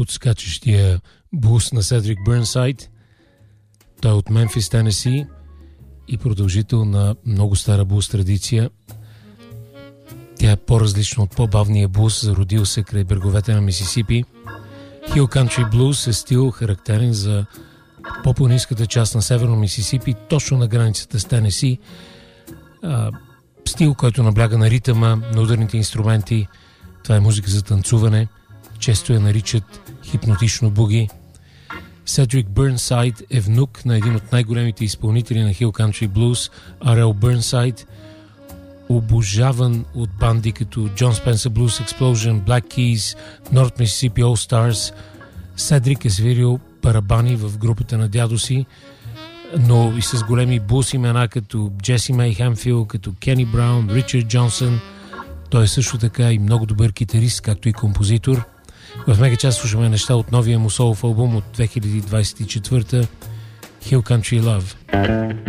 подскачащия блус на Седрик Бърнсайд. Той е от Мемфис, Тенеси и продължител на много стара блус традиция. Тя е по-различна от по-бавния блус, зародил се край бреговете на Мисисипи. Hill Country Blues е стил характерен за по-планинската част на северно Мисисипи, точно на границата с Тенеси. Стил, който набляга на ритъма, на ударните инструменти. Това е музика за танцуване. Често я наричат хипнотично буги. Седрик Бърнсайд е внук на един от най-големите изпълнители на Hill Country Blues, Арел Бърнсайд, обожаван от банди като John Spencer Blues Explosion, Black Keys, North Mississippi All Stars. Седрик е свирил барабани в групата на дядо си, но и с големи блус имена като Джеси Мей Хемфил, като Кени Браун, Ричард Джонсън. Той е също така и много добър китарист, както и композитор. В Мегачас слушаме неща от новия му солов албум от 2024, Hill Country Love.